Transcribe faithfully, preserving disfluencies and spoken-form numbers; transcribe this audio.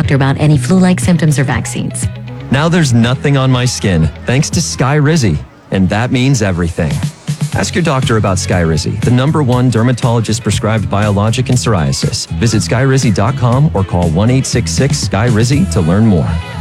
doctor about any flu-like symptoms or vaccines. Now there's nothing on my skin, thanks to Skyrizi. And that means everything. Ask your doctor about Skyrizi, the number one dermatologist-prescribed biologic in psoriasis. Visit skyrizi dot com or call one eight six six, S K Y R I Z I to learn more.